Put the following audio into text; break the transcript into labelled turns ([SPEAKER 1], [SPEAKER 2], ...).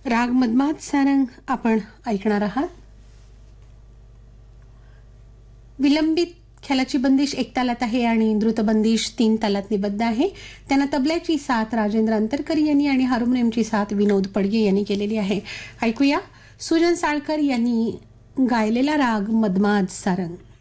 [SPEAKER 1] राग मधमाद सारंग आपण ऐकणार आहात. विलंबित ख्यालाची बंदिश 1 तालात आहे आणि द्रुत बंदिश 3 तालात निबद्ध आहे. त्यांना तबल्याची साथ राजेंद्र अंतरकर यांनी आणि हार्मोनियमची साथ विनोद पडगे यांनी केलेली आहे. ऐकूया सुजन साळकर यांनी गायलेला राग मधमाद सारंग.